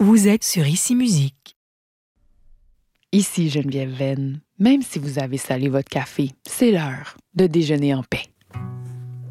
Vous êtes sur Ici Musique. Ici Geneviève Venn. Même si vous avez salé votre café, c'est l'heure de déjeuner en paix.